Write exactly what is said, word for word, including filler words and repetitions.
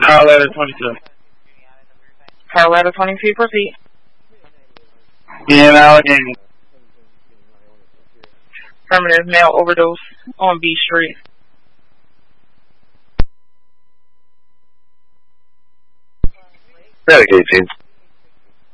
Colorado twenty-two. Colorado twenty-two, proceed. In Allegheny. Affirmative, male overdose on B Street. Medic eighteen.